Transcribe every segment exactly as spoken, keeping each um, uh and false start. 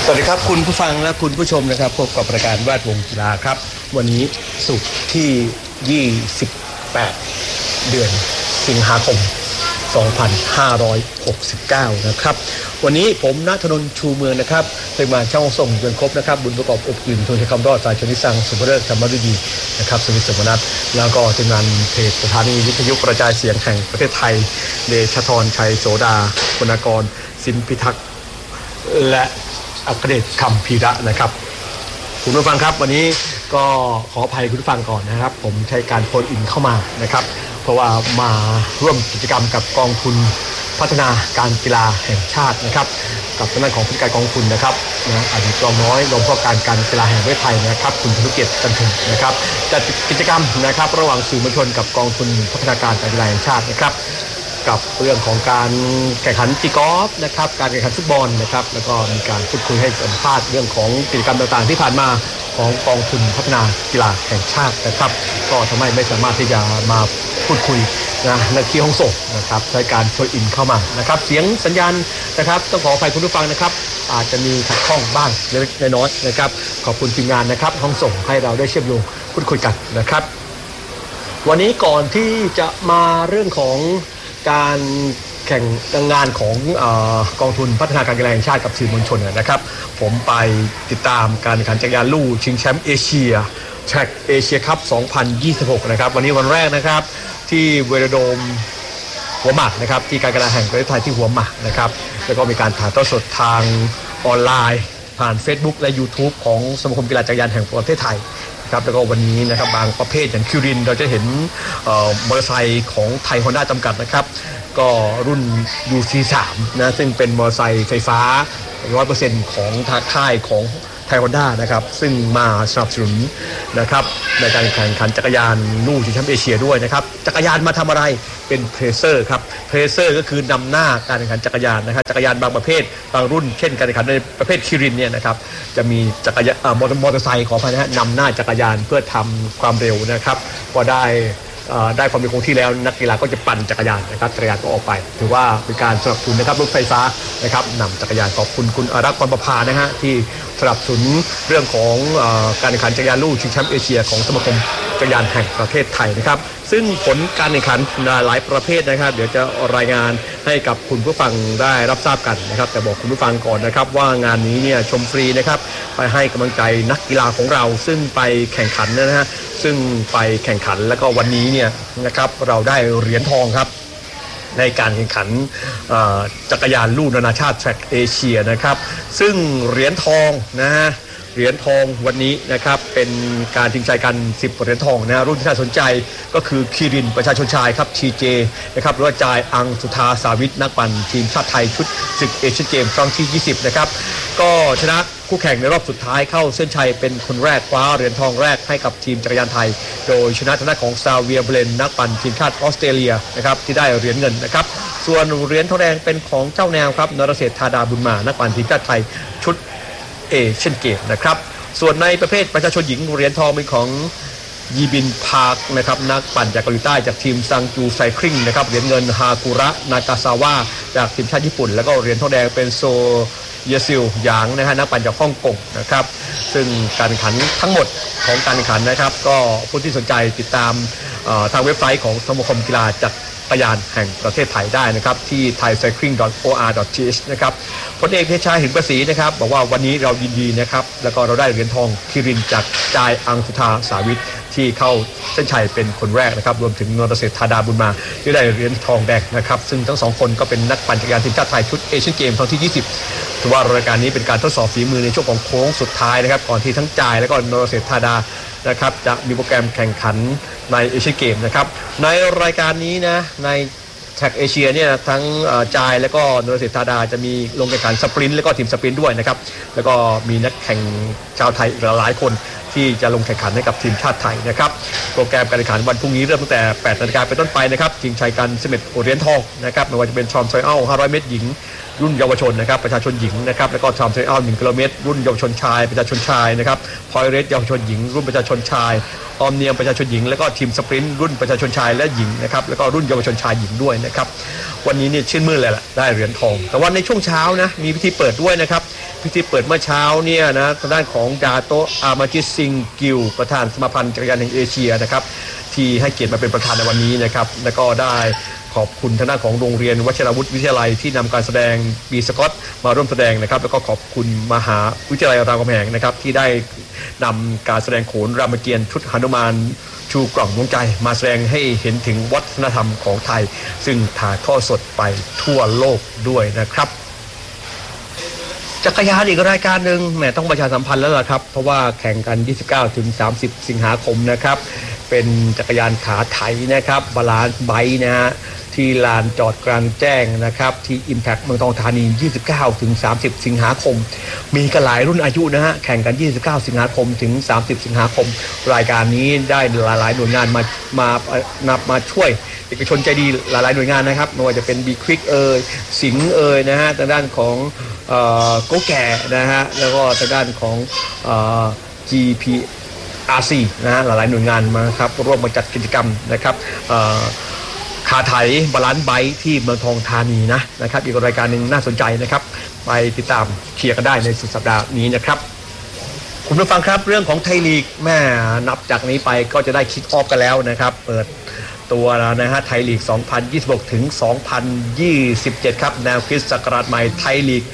สวัสดีครับคุณผู้ฟังและคุณผู้ชมนะครับพบกับรายการแวดวงกีฬาครับวันนี้ศุกร์ที่ยี่สิบแปดเดือนสิงหาคมสองพันห้าร้อยหกสิบเก้านะครับวันนี้ผมณธนนท์ชูเมืองนะครับทีมงานช่องส่งจนครบนะครับบุญประกอบอบอุ่นทุนคำรอดสายชนิสังสุภเริศธรรมฤดีนะครับสวิสมนัสแล้วก็ทีมงานเพจสถานีวิทยุกระจายเสียงแห่งประเทศไทยเดชธรชัยโสดาคุณากรสินพิทักษ์และอัครเดชคำพีระนะครับคุณผู้ฟังครับวันนี้ก็ขออภัยคุณผู้ฟังก่อนนะครับผมใช้การโฟนอินเข้ามานะครับเพราะว่ามาร่วมกิจกรรมกับกองทุนพัฒนาการกีฬาแห่งชาตินะครับกับทางด้านของผู้จัดการกองทุนนะครับนะอดีตรองน้อยรองผู้ว่าการการกีฬาแห่งประเทศไทยนะครับคุณธนุเกียรติจันทึงนะครับจัดกิจกรรมนะครับระหว่างสื่อมวลชนกับกองทุนพัฒนาการการกีฬาแห่งชาตินะครับกับเรื่องของการแข่งขันตีกอล์ฟนะครับการแข่งขันฟุตบอลนะครับแล้วก็มีการพูดคุยให้สัมภาษณ์เรื่องของกิจกรรมต่างๆที่ผ่านมาของกองทุนพัฒนากีฬาแห่งชาตินะครับก็ทำให้ไม่สามารถที่จะมาพูดคุยนะในที่ห้องส่งนะครับใช้การโฟนอินเข้ามานะครับเสียงสัญญาณนะครับต้องขออภัยคุณผู้ฟังนะครับอาจจะมีขัดข้องบ้างเล็กน้อยนะครับขอบคุณทีมงานนะครับห้องส่งให้เราได้เชื่อมโยงพูดคุยกันนะครับวันนี้ก่อนที่จะมาเรื่องของการแข่งงานของเอ่อกองทุนพัฒนาการกีฬาแห่งชาติกับสื่อมวลชนนะครับผมไปติดตามการแข่งขันจักรยานลู่ชิงแชมป์เอเชียแทร็กเอเชียคัพสองพันยี่สิบหกนะครับวันนี้วันแรกนะครับที่เวโรโดมหัวหมากนะครับที่การกีฬาแห่งประเทศไทยที่หัวหมากนะครับแล้วก็มีการถ่ายทอดสดทางออนไลน์ผ่าน Facebook และ YouTube ของสมาคมกีฬาจักรยานแห่งประเทศไทยครับแล้วก็วันนี้นะครับบางประเภทอย่างคิวรินเราจะเห็นมอเตอร์ไซค์ของไทยฮอนด้าจำกัดนะครับก็รุ่น ยู ซี สาม นะซึ่งเป็นมอเตอร์ไซค์ไฟฟ้า ร้อยเปอร์เซ็นต์ ของทางค่ายของไทยฮอนด้านะครับซึ่งมาสนับสนุนนะครับในการแข่งขันจักรยานลู่ชิงแชมป์เอเชียด้วยนะครับจักรยานมาทำอะไรเป็นเพรสเซอร์ครับเพรสเซอร์ก็คือนำหน้าการแข่งขันจักรยานนะครับจักรยานบางประเภทบางรุ่นเช่นการแข่งขันในประเภทคิรินเนี่ยนะครับจะมีจักรยานมอเตอร์ไซค์ของพาหนะนำหน้าจักรยานเพื่อทำความเร็วนะครับก็ได้ได้ความเป็นคงที่แล้วนักกีฬาก็จะปั่นจักรยานนะครับจักรยานก็ออกไปถือว่าเป็นการสนับสนุนนะครับรถไฟฟ้านะครับนำจักรยานขอบคุณคุณอารักษ์ พรประภานะฮะที่สนับสนุนเรื่องของการแข่งขันจักรยานลู่ชิงแชมป์เอเชียของสมาคมจักรยานแห่งประเทศไทยนะครับซึ่งผลการแข่งขันหลายประเภทนะครับเดี๋ยวจะรายงานให้กับคุณผู้ฟังได้รับทราบกันนะครับแต่บอกคุณผู้ฟังก่อนนะครับว่างานนี้เนี่ยชมฟรีนะครับไปให้กำลังใจนักกีฬาของเราซึ่งไปแข่งขันนะฮะซึ่งไปแข่งขันแล้วก็วันนี้เนี่ยนะครับเราได้เหรียญทองครับในการแข่งขันจักรยานลู่นานาชาติแทร็กเอเชียนะครับซึ่งเหรียญทองนะฮะเหรียญทองวันนี้นะครับเป็นการชิงชัยกันสิบเหรียญทองนะรุ่นที่น่าสนใจก็คือคีรินประชาชนชายครับ ที เจ นะครับหรือว่าจายอังสุธาสาวิทนักปั่นทีมชาติไทยชุดศึกเอเชียนเกมส์ครั้งที่ยี่สิบนะครับก็ชนะคู่แข่งในรอบสุดท้ายเข้าเส้นชัยเป็นคนแรกคว้าเหรียญทองแรกให้กับทีมจักรยานไทยโดยชนะทางด้านของซาเวียเบรนนักปั่นทีมชาติออสเตรเลียนะครับที่ได้เหรียญเงินนะครับส่วนเหรียญทองแดงเป็นของเจ้าแนวครับนรเศรษฐ์ธาดาบุญมานักปั่นทีมชาติไทยชุดเอเชียนเกมส์นะครับส่วนในประเภทประชาชนหญิงเหรียญทองเป็นของยีบินพาร์คนะครับนักปั่นจากเกาหลีใต้จากทีมซังจูไซคลิงนะครับเหรียญเงินฮากุระนากาซาวะจากทีมชาติญี่ปุ่นแล้วก็เหรียญทองแดงเป็นโซเยซิลหยางนะฮะนักปั่นจากฮ่องกงนะครับซึ่งการแข่งขันทั้งหมดของการแข่งขันนะครับก็ผู้ที่สนใจติดตามทางเว็บไซต์ของสมาคมกีฬาจักรยานแห่งประเทศไทยได้นะครับที่ ไทยไซคลิง ดอท โอ อาร์ ดอท ที เอช นะครับพลเอกเทชาหินประศรีนะครับบอกว่าวันนี้เรายินดีนะครับแล้วก็เราได้เหรียญทองคิรินจากจายอังสุธาสาวิทที่เข้าเส้นชัยเป็นคนแรกนะครับรวมถึงนรเศรษฐ์ธาดาบุญมาที่ได้เหรียญทองแดงนะครับซึ่งทั้งสองคนก็เป็นนักปั่นจักรยานทีมชาติไทยชุดเอเชียนเกมส์ครั้งที่ยี่สิบถือว่ารายการนี้เป็นการทดสอบฝีมือในช่วงของโค้งสุดท้ายนะครับก่อนที่ทั้งจายและก็นรเศรษฐ์ธาดานะครับจะมีโปรแกรมแข่งขันในเอเชียนเกมส์นะครับในรายการนี้นะในแท็กเอเชียเนี่ยทั้งจายและก็นรเศรษฐ์ธาดาจะมีลงแข่งขันสปรินต์และก็ทีมสปรินต์ด้วยนะครับแล้วก็มีนักแข่งชาวไทยหลายคนที่จะลงแข่งขันให้กับทีมชาติไทยนะครับโปรแกรมการแข่งขันวันพรุ่งนี้เริ่มตั้งแต่แปดนาฬิกาเป็นต้นไปนะครับชิงชัยกันสิบเอ็ดเหรียญทองนะครับไม่ว่าจะเป็นชอมไซอัลห้าร้อยเมตรหญิงรุ่นเยาวชนนะครับประชาชนหญิงนะครับแล้วก็ชอมไซอัลหนึ่งกิโลเมตรรุ่นเยาวชนชายประชาชนชายนะครับพอยเรสเยาวชนหญิงรุ่นประชาชนชายออมเนียมประชาชนหญิงแล้วก็ทีมสปรินต์รุ่นประชาชนชายและหญิงนะครับแล้วก็รุ่นเยาวชนชายหญิงด้วยนะครับวันนี้เนี่ยชื่นมื่นเลยแหละได้เหรียญทองแต่ว่าในช่วงเช้านะมีพิธีเปิดด้วยนะครับพิธีเปิดเมื่อเช้าเนี่ยนะทางด้านของดาโตอามาจิซิงกิลประธานสมาพันธ์จักรยานแห่งเอเชียนะครับที่ให้เกียรติมาเป็นประธานในวันนี้นะครับแล้วก็ได้ขอบคุณทางด้านของโรงเรียนวชิรวุฒิวิทยาลัยที่นำการแสดงบีสกอตมาร่วมแสดงนะครับแล้วก็ขอบคุณมหาวิทยาลัยรามคำแหงนะครับที่ได้นำการแสดงโขนรามเกียรติ์ชุดหนุมานชูกล่องดวงใจมาแสดงให้เห็นถึงวัฒนธรรมของไทยซึ่งถ่ายทอดสดไปทั่วโลกด้วยนะครับจักรยานอีกรายการหนึ่งแหมต้องประชาสัมพันธ์แล้วล่ะครับเพราะว่าแข่งกัน ยี่สิบเก้าถึงสามสิบ สิงหาคมนะครับเป็นจักรยานขาไถนะครับบาลานซ์ไบค์นะฮะที่ลานจอดกลางแจ้งนะครับที่ Impact เมืองทองธานี ยี่สิบเก้าถึงสามสิบ สิงหาคมมีกันหลายรุ่นอายุนะฮะแข่งกัน ยี่สิบเก้า สิงหาคมถึง สามสิบ สิงหาคมรายการนี้ได้หลายๆหน่วยงานมามานับมาช่วยเอกชนใจดีหลายๆหน่วยงานนะครับไม่ว่าจะเป็น B Quick เอ่ยสิงห์เอ่ยนะฮะทางด้านของเอ่อโกแก่นะฮะแล้วก็ทางด้านของเอ่อ จี พี อาร์ ซี นะฮะหลายๆหน่วยงานมาครับร่วมมาจัดกิจกรรมนะครับเอ่อขาไถบาลานซ์ไบค์ที่เมืองทองธานีนะนะครับอีกรายการหนึ่งน่าสนใจนะครับไปติดตามเชียร์กันได้ในสุดสัปดาห์นี้นะครับคุณผู้ฟังครับเรื่องของไทยลีกแม่นับจากนี้ไปก็จะได้คิกออฟกันแล้วนะครับเปิดตัวแล้วนะฮะไทยลีก สองพันยี่สิบหก ถึง สองพันยี่สิบเจ็ด ครับแนวคิดศักราชใหม่ไทยลีก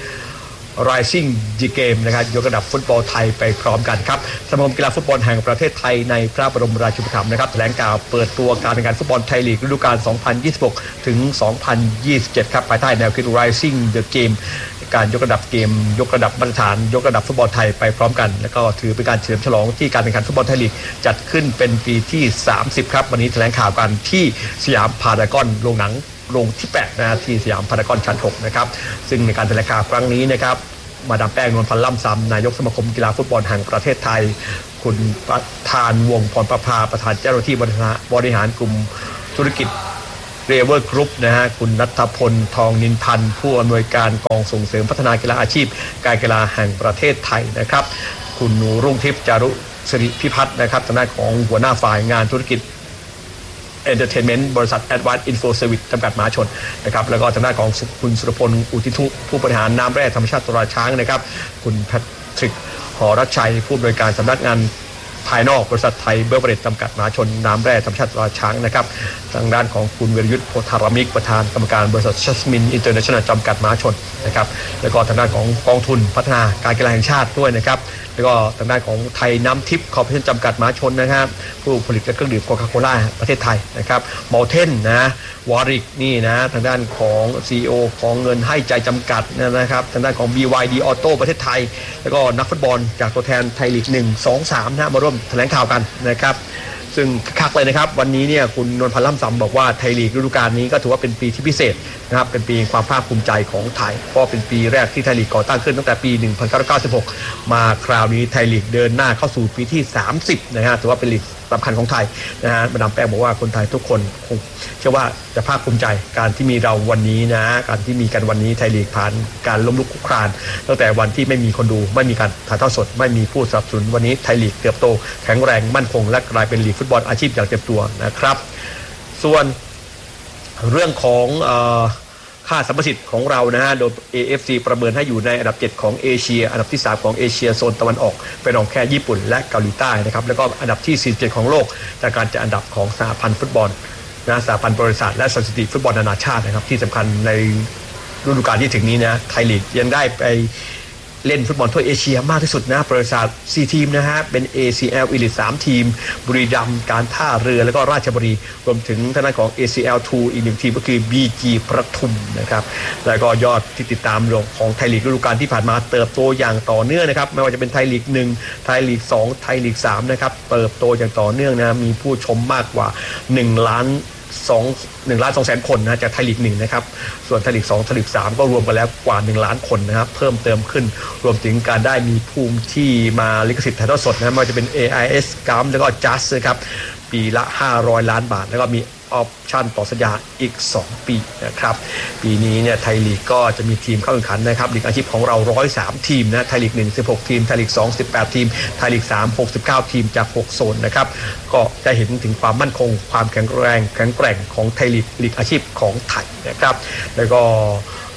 Rising G Game นะครับยกระดับฟุตบอลไทยไปพร้อมกันครับสมาคมกีฬาฟุตบอลแห่งประเทศไทยในพระบรมราชูปถัมภ์นะครับแถลงข่าวเปิดตัวการแข่งขันฟุตบอลไทยลีกฤดูกาล สองพันยี่สิบหก ถึง สองพันยี่สิบเจ็ด ครับภายใต้แนวคิด Rising the Game การยกระดับเกมยกระดับมาตรฐานยกระดับฟุตบอลไทยไปพร้อมกันแล้วก็ถือเป็นการเฉลิมฉลองที่การแข่งขันฟุตบอลไทยลีกจัดขึ้นเป็นปีที่สามสิบครับวันนี้แถลงข่าวกันที่สยามพารากอนโรงหนังโรงที่แปดนะที่สยามพารากอนชั้นหกนะครับซึ่งในการแถลงข่าวครั้งนี้นะครับมาดามแป้งนวลพันธ์ล่ำซำนายกสมาคมกีฬาฟุตบอลแห่งประเทศไทยคุณประธานวงพรประภาประธานเจ้าหน้าที่บริหารกลุ่มธุรกิจเรเวอร์กรุ๊ปนะฮะคุณณัฐพลทองนินพันธ์ผู้อำนวยการกองส่งเสริมพัฒนากีฬาอาชีพการกีฬาแห่งประเทศไทยนะครับคุณรุ่งทิพย์จารุสิริพิพัฒน์นะครับทางด้านของหัวหน้าฝ่ายงานธุรกิจเอนเตอร์เทนเมนต์บริษัท Advanced Info Service จำกัดมหาชนนะครับแล้วก็ทางด้านของคุณสุรพลอุทิทุผู้บริหารน้ำแร่ธรรมชาติตราช้างนะครับคุณแพทริกหอรัชชัยผู้บริการสำนักงานภายนอกบริษัทไทยเบเวอเรจจำกัดมหาชนน้ำแร่ธรรมชาติตราช้างนะครับทางด้านของคุณวิรยุทธ์โพธารามิกประธานกรรมการบริษัทชัสมินอินเตอร์เนชั่นแนลจำกัดมหาชนนะครับแล้วก็ทางด้านของกองทุนพัฒนาการกีฬาแห่งชาติด้วยนะครับแล้วก็ทางด้านของไทยน้ำทิพย์คอร์ปอเรชั่นจำกัดมหาชนนะครับผู้ผลิตเครื่องดื่มโคคาโคล่าประเทศไทยนะครับมอลเทนนะวอริกนี่นะทางด้านของ ซี อี โอ ของเงินให้ใจจำกัดนะครับทางด้านของ บี วาย ดี Auto ประเทศไทยแล้วก็นักฟุตบอลจากตัวแทนไทยลีกหนึ่ง สอง สามนะมาร่วมแถลงข่าวกันนะครับซึ่งคักเลยนะครับวันนี้เนี่ยคุณนวลพันธ์ล่ำซำบอกว่าไทยลีกฤดูกาลนี้ก็ถือว่าเป็นปีที่พิเศษนะครับเป็นปีความภาคภูมิใจของไทยเพราะเป็นปีแรกที่ไทยลีกก่อตั้งขึ้นตั้งแต่ปีหนึ่งพันเก้าร้อยเก้าสิบหกมาคราวนี้ไทยลีกเดินหน้าเข้าสู่ปีที่สามสิบนะฮะถือว่าเป็นลีกสำคัญของไทยนะฮะมาดามแป้งบอกว่าคนไทยทุกคนคงเชื่อว่าจะภาคภูมิใจการที่มีเราวันนี้นะการที่มีกันวันนี้ไทยลีกผ่านการล้มลุกคลุกคลานตั้งแต่วันที่ไม่มีคนดูไม่มีการถ่ายทอดสดไม่มีผู้สนับสนุนวันนี้ไทยลีกเติบโตแข็งแรงมั่นคงและกลายเป็นลีกฟุตบอลอาชีพอย่างเต็มตัวนะครับส่วนเรื่องของเอ่อค่าสัมประสิทธิ์ของเรานะฮะโดย เอ เอฟ ซี ประเมินให้อยู่ในอันดับเจ็ดของเอเชียอันดับที่สามของเอเชียโซนตะวันออกเป็นรองแค่ญี่ปุ่นและเกาหลีใต้นะครับแล้วก็อันดับที่สี่สิบเจ็ดของโลกจากการจัดอันดับของสหพันธ์ฟุตบอลนะสหพันธ์บริษัทและสถิติฟุตบอลนานาชาตินะครับที่สำคัญในฤดูกาลที่ถึงนี้นะไทยลีกยังได้ไปเล่นฟุตบอลทั่วเอเชียมากที่สุดนะบริษัทสี่ทีมนะฮะเป็น เอ ซี แอล Elite สามทีมบุรีรัมย์การท่าเรือแล้วก็ราชบุรีรวมถึงทางด้านของ เอ ซี แอล ทู อีกหนึ่งทีมก็คือ บี จี ประทุมนะครับแล้วก็ยอดที่ติดตามของไทยลีกฤดูกาลที่ผ่านมาเติบโตอย่างต่อเนื่องนะครับไม่ว่าจะเป็นไทยลีกหนึ่งไทยลีกสองไทยลีกสามนะครับเติบโตอย่างต่อเนื่องนะมีผู้ชมมากกว่าหนึ่งล้านสอง หนึ่งล้านสองแสนคนนะจากไทยลีกหนึ่งนะครับส่วนไทยลีกสองไทยลีกสามก็รวมกันแล้วกว่าหนึ่งล้านคนนะครับเพิ่มเติมขึ้นรวมถึงการได้มีภูมิที่มาลิขสิทธิ์ถ่ายทอดสดนะไม่ว่าจะเป็น เอ ไอ เอส กัมแล้วก็ จัส นะครับปีละห้าร้อยล้านบาทแล้วก็มีออปชั่นต่อสัญญาอีกสองปีนะครับปีนี้เนี่ยไทยลีกก็จะมีทีมเข้าแข่งขันนะครับลีกอาชีพของเราหนึ่งร้อยสามทีมนะไทยลีกหนึ่ง สิบหกทีมไทยลีกสอง สิบแปดทีมไทยลีกสาม หกสิบเก้าทีมจากหกโซนนะครับก็ได้เห็นถึงความมั่นคงความแข็งแรงแข็งแกร่งของไทยลีกลีกอาชีพของไทยนะครับแล้วก็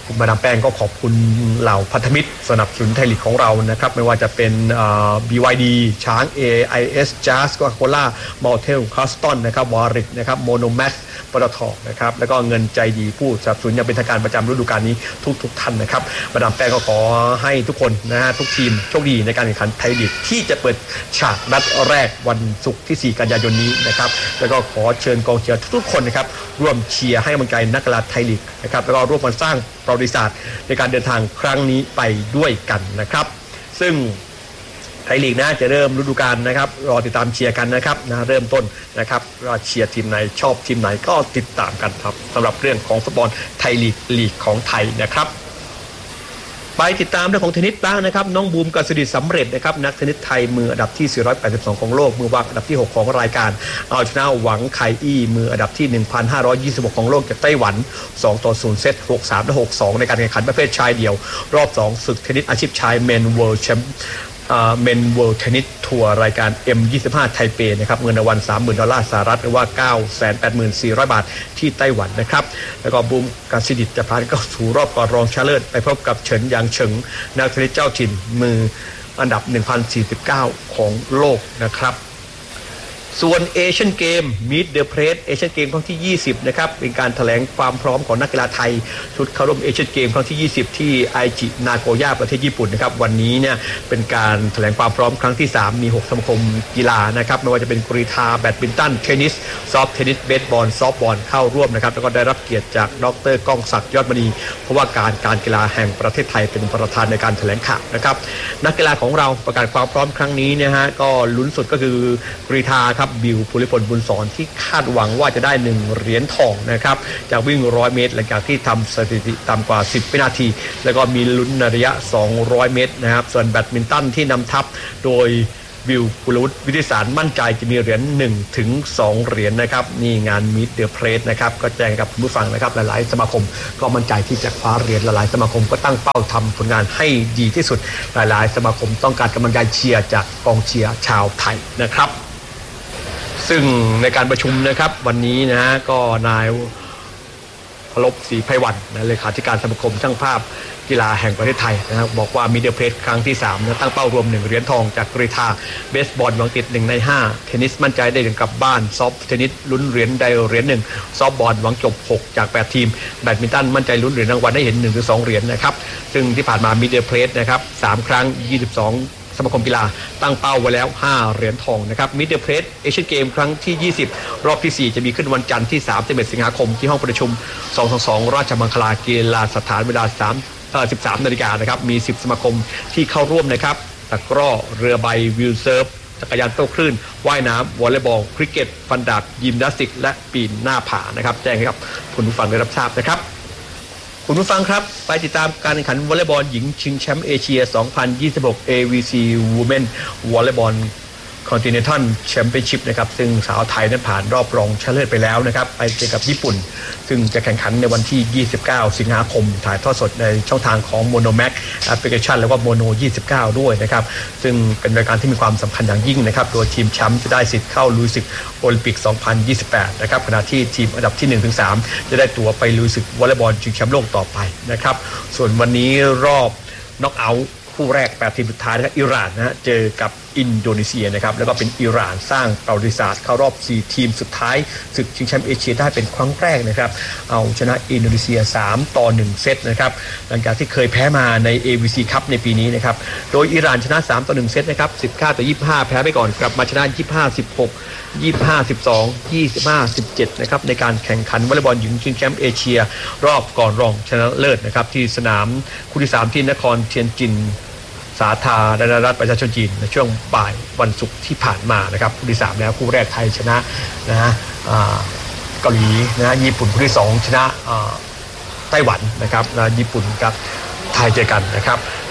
มาดามแป้งก็ขอบคุณเหล่าพันธมิตรสนับสนุนไทยลีกของเรานะครับไม่ว่าจะเป็น บี วาย ดี ช้าง เอ ไอ เอส Jazz Coca-Cola Motel Custom นะครับวาริกนะครับโมโนแม็กปตทนะครับแล้วก็เงินใจดีผู้สนับสนุนอย่างเป็นทางการประจำฤดูกาลนี้ทุกๆท่านนะครับมาดามแป้งก็ขอให้ทุกคนนะฮะทุกทีมโชคดีในการแข่งขันไทยลีกที่จะเปิดฉากนัดแรกวันศุกร์ที่สี่กันยายนนี้นะครับแล้วก็ขอเชิญกองเชียร์ทุกๆคนนะครับร่วมเชียร์ให้กำลังใจนักกีฬาไทยลีกนะครับแล้วก็ร่วมกันสร้างประวัติศาสตร์ในการเดินทางครั้งนี้ไปด้วยกันนะครับซึ่งไทยลีกนะจะเริ่มฤดูกาลนะครับรอติดตามเชียร์กันนะครับนะเริ่มต้นนะครับว่าเชียร์ทีมไหนชอบทีมไหนก็ติดตามกันครับสำหรับเรื่องของฟุตบอลไทยลีกลีกของไทยนะครับไปติดตามเรื่องของเทนนิสบ้างนะครับน้องบูมกฤษฎีสำเร็จนะครับนักเทนนิสไทยมืออันดับที่สี่ร้อยแปดสิบสองของโลกมือวางอันดับที่หกของรายการเอาชนะหวังไคอี้มืออันดับที่หนึ่งพันห้าร้อยยี่สิบหกของโลกจากไต้หวันสองต่อศูนย์เซต หกสาม และ หกสอง ในการแข่งขันประเภทชายเดี่ยวรอบสองศึกเทนนิสอาชีพชายเมนเวิลด์แชมป์เมนเวิลด์เทนนิสทัวร์รายการ เอ็ม ยี่สิบห้า ไทเปนะครับเงินรางวัล สามหมื่น ดอลลาร์สหรัฐหรือว่า เก้าแสนแปดหมื่นสี่ร้อย บาทที่ไต้หวันนะครับแล้วก็บูมกฤษฎีจะผ่านเข้าสู่รอบก่อนรองชนะเลิศไปพบกับเฉินหยางเฉิงนักเทนนิสเจ้าถิ่นมืออันดับ หนึ่งพันสี่สิบเก้า ของโลกนะครับส่วนเอเชียนเกมมีดเดอะเพรสเอเชียนเกมครั้งที่ยี่สิบนะครับเป็นการแถลงความพร้อมของนักกีฬาไทยชุดเข้าร่วมเอเชียนเกมครั้งที่ยี่สิบที่ไอจินาโกย่าประเทศญี่ปุ่นนะครับวันนี้เนี่ยเป็นการแถลงความพร้อมครั้งที่สามมีหกสมาคมกีฬานะครับไม่ว่าจะเป็นกรีฑาแบดมินตันเทนนิสซอฟต์เทนนิสเบสบอลซอฟต์บอลเข้าร่วมนะครับแล้วก็ได้รับเกียรติจากดร.ก้องศักดิ์ยอดมณีเพราะว่าการการกีฬาแห่งประเทศไทยเป็นประธานในการแถลงข่าวนะครับนักกีฬาของเราประกาศความพร้อมครั้งนี้นะฮะก็ลุ้นสุดก็คือกรีฑาครับบิวภูริพลบุญสอนที่คาดหวังว่าจะได้หนึ่งเหรียญทองนะครับจากวิ่งร้อยเมตรหลังจากที่ทำสถิติต่ำกว่าสิบวินาทีแล้วก็มีลุ้นในระยะสองร้อยเมตรนะครับส่วนแบดมินตันที่นำทัพโดยบิวกุลวุฒิวิทิสารมั่นใจจะมีเหรียญหนึ่งถึงสองเหรียญนะครับนี่งานมิดเดอะเพรสนะครับก็แจ้งกับผู้ฟังนะครับหลายๆสมาคมก็มั่นใจที่จะคว้าเหรียญหลายๆสมาคมก็ตั้งเป้าทำผลงานให้ดีที่สุดหลายๆสมาคมต้องการกำลังใจเชียร์จากกองเชียร์ชาวไทยนะครับซึ่งในการประชุมนะครับวันนี้นะฮะก็นายพลบศรีไพวันนะเลขาธิการสมาคมช่างภาพกีฬาแห่งประเทศไทยนะครับบอกว่ามิดเดิลเพรสครั้งที่สามนะตั้งเป้ารวมหนึ่งเหรียญทองจากกรีฑาเบสบอลหวังติดหนึ่งในห้าเทนนิสมั่นใจได้เหรียญกลับบ้านซอฟต์เทนนิสลุ้นเหรียญได้เหรียญหนึ่งซอฟต์บอลหวังจบหกจากแปดทีมแบดมินตันมั่นใจลุ้นเหรียญรางวัลได้เห็นหนึ่งถึงสองเหรียญนะครับซึ่งที่ผ่านมามิดเดิลเพรสนะครับสามครั้งยี่สิบสองสมาคมกีฬาตั้งเป้าไว้แล้วห้าเหรียญทองนะครับมิดเดิลเพรสเอเชียนเกมครั้งที่ยี่สิบรอบที่สี่จะมีขึ้นวันจันทร์ที่สามสิบเอ็ดสิงหาคมที่ห้องประชุมสองสองสองราชมังคลากีฬาสถานเวลาสามเอ่อสิบสามนาฬิกานะครับมีสิบสมาคมที่เข้าร่วมนะครับตะกร้อเรือใบวิวเซิร์ฟจักรยานโต้คลื่นว่ายน้ำวอลเลย์บอลคริกเก็ตฟันดาบยิมนาสติกและปีนหน้าผานะครับแจ้งให้กับคุณผู้ฟังได้รับทราบนะครับคุณผู้ฟังครับไปติดตามการแข่งขันวอลเลย์บอลหญิงชิงแชมป์เอเชียสองพันยี่สิบหก เอ วี ซี Women Volleyball Continental Championship นะครับซึ่งสาวไทยนั้นผ่านรอบรองชนะเลิศไปแล้วนะครับไปเจอกับญี่ปุ่นซึ่งจะแข่งขันในวันที่ยี่สิบเก้าสิงหาคมถ่ายทอดสดในช่องทางของ Monomax แอปพลิเคชันแล้วก็ Mono ยี่สิบเก้าด้วยนะครับซึ่งเป็นรายการที่มีความสำคัญอย่างยิ่งนะครับโดยทีมแชมป์จะได้สิทธิ์เข้าลุยศึกโอลิมปิกสองพันยี่สิบแปดนะครับขณะที่ทีมอันดับที่ หนึ่งถึงสาม จะได้ตั๋วไปลุยศึกวอลเลย์บอลชิงแชมป์โลกต่อไปนะครับส่วนวันนี้รอบน็อกเอาท์คู่แรกแปดทีมสุดท้ายนะครับอิหร่านนะฮะเจอกับอินโดนีเซียนะครับแล้วก็เป็นอิหร่านสร้างประวัติศาสตร์เข้ารอบสี่ทีมสุดท้ายศึกชิงแชมป์เอเชียได้เป็นครั้งแรกนะครับเอาชนะอินโดนีเซียสามต่อหนึ่งเซตนะครับหลังจากที่เคยแพ้มาใน เอ วี ซี Cup ในปีนี้นะครับโดยอิหร่านชนะสามต่อหนึ่งเซตนะครับสิบเก้าต่อยี่สิบห้าแพ้ไปก่อนกลับมาชนะยี่สิบห้า สิบหก ยี่สิบห้า สิบสอง ยี่สิบห้า สิบเจ็ดนะครับในการแข่งขันวอลเลย์บอลหญิงชิงแชมป์เอเชียรอบก่อนรองชนะเลิศนะครับที่สนามคู่ที่สามที่นครเทียนจินสาธารณรัฐประชาชนจีนในช่วงบ่ายวันศุกร์ที่ผ่านมานะครับคู่ที่สามแล้วคู่แรกไทยชนะนะฮะเกาหลีนะญี่ปุ่นคู่ที่สองชนะไต้หวันนะครับแล้วญี่ปุ่นกับไทยเจอกันนะครับ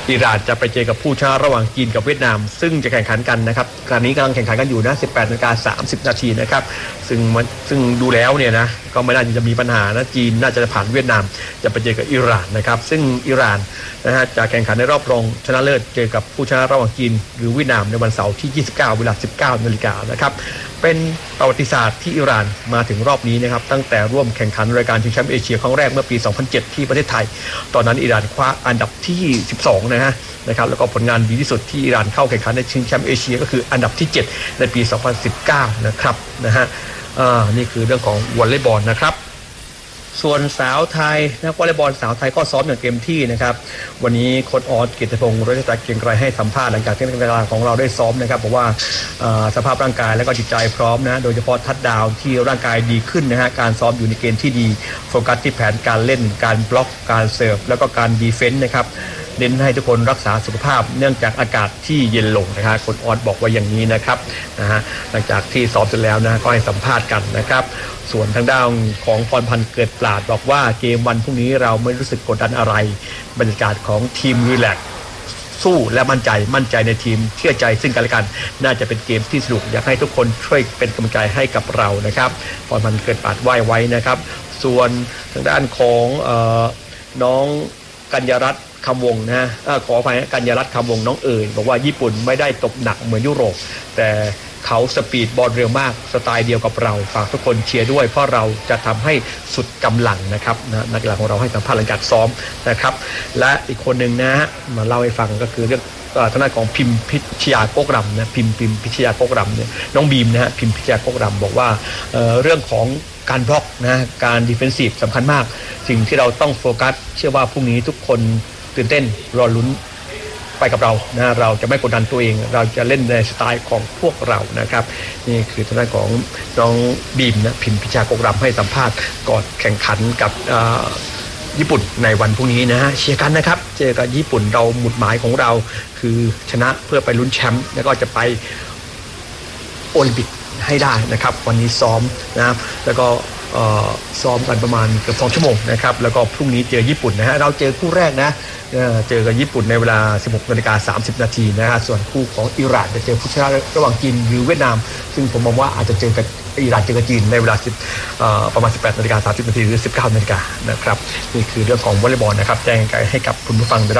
อิหร่านจะไปเจอกับผู้ชนะระหว่างจีนกับเวียดนามซึ่งจะแข่งขันกันนะครับคราวนี้กำลังแข่งขันกันอยู่นะ สิบแปดนาฬิกาสามสิบนาทีนะครับซึ่งซึ่งดูแล้วเนี่ยนะก็ไม่น่าจะมีปัญหานะจีนน่าจะผ่านเวียดนามจะไปเจอกับอิหร่านนะครับซึ่งอิหร่านนะฮะจะแข่งขันในรอบรองชนะเลิศเจอกับผู้ชนะระหว่างจีนหรือเวียดนามในวันเสาร์ที่ยี่สิบเก้าเวลา สิบเก้านาฬิกานะครับเป็นประวัติศาสตร์ที่อิหร่านมาถึงรอบนี้นะครับตั้งแต่ร่วมแข่งขันรายการชิงแชมป์เอเชียครั้งแรกเมื่อปี สองพันเจ็ด ที่ประเทศไทยตอนนั้นอิหร่านคว้าอันดับที่สิบสองนะฮะนะครับแล้วก็ผลงานดีที่สุดที่อิหร่านเข้าแข่งขันในชิงแชมป์เอเชียก็คืออันดับที่เจ็ดในปี สองพันสิบเก้า นะครับนะฮะอ่านี่คือเรื่องของวอลเลย์บอลนะครับส่วนสาวไทยนักวอลเลย์บอลสาวไทยก็ซ้อมอย่างเต็มที่นะครับวันนี้โค้ชออสเกียรติพงศ์รัตนเกรียงไกรให้สัมภาษณ์หลังจากที่นักกีฬาของเราได้ซ้อมนะครับบอกว่าสภาพร่างกายและก็จิตใจพร้อมนะโดยเฉพาะทัชดาวน์ที่ร่างกายดีขึ้นนะฮะการซ้อมอยู่ในเกณฑ์ที่ดีโฟกัสที่แผนการเล่นการบล็อกการเสิร์ฟแล้วก็การดีเฟนส์นะครับเน้นให้ทุกคนรักษาสุขภาพเนื่องจากอากาศที่เย็นลงนะครับโค้ชออสบอกว่าอย่างนี้นะครับนะฮะหลังจากที่ซ้อมเสร็จแล้วนะก็ให้สัมภาษณ์กันนะครับส่วนทางด้านของพรพันธ์เกิดปราดบอกว่าเกมวันพรุ่งนี้เราไม่รู้สึกกดดันอะไรบรรยากาศของทีมรีแลกซ์สู้และมั่นใจมั่นใจในทีมเชื่อใจซึ่งกันและกันน่าจะเป็นเกมที่สนุกอยากให้ทุกคนช่วยเป็นกำลังใจให้กับเรานะครับพรพันธ์เกิดปราดไหว้ไว้นะครับส่วนทางด้านของเอ่อน้องกัญญารัตน์คำวงนะฮะขออภัยกัญญารัตน์คำวงน้องเอ๋ยบอกว่าญี่ปุ่นไม่ได้ตกหนักเหมือนยุโรปแต่เขาสปีดบอลเร็วมากสไตล์เดียวกับเราฝากทุกคนเชียร์ด้วยเพราะเราจะทำให้สุดกำลังนะครับนะนักกีฬาของเราให้สัมภาษณ์หลังจากซ้อมนะครับและอีกคนหนึ่งนะฮะมาเล่าให้ฟังก็คือเรื่องทางด้านของพิมพิชยาโกกรำนะพิมพิมพิชยาโกกรำเนี่ยน้องบีมนะฮะพิมพิชยาโกกรำบอกว่า เอ่อ เรื่องของการบล็อกนะการดิเฟนซีฟสำคัญมากสิ่งที่เราต้องโฟกัสเชื่อว่าพรุ่งนี้ทุกคนตื่นเต้นรอลุ้นไปกับเรานะเราจะไม่กดดันตัวเองเราจะเล่นในสไตล์ของพวกเรานะครับนี่คือทางด้านของน้องบีมนะพิมพิชาโกกรำให้สัมภาษณ์ก่อนแข่งขันกับญี่ปุ่นในวันพรุ่งนี้นะฮะเชียร์กันนะครับเจอกับญี่ปุ่นเราหมุดหมายของเราคือชนะเพื่อไปลุ้นแชมป์แล้วก็จะไปโอลิมปิกให้ได้นะครับวันนี้ซ้อมนะครับแล้วก็ซ้อมกันประมาณเกือบสองชั่วโมงนะครับแล้วก็พรุ่งนี้เจอญี่ปุ่นนะฮะเราเจอคู่แรกนะเจอกับญี่ปุ่นในเวลา สิบหกนาฬิกาสามสิบนาทีนะฮะส่วนคู่ของอิหร่านจะเจอผู้ชนะระหว่างจีนหรือเวียดนามซึ่งผมมองว่าอาจจะเจอกับอิหร่านเจอกับจีนในเวลาประมาณ สิบแปดนาฬิกาสามสิบนาทีหรือ สิบเก้านาฬิกานะครับนี่คือเรื่องของวอลเลย์บอลนะครับแจ้งให้กับคุณผู้ฟัง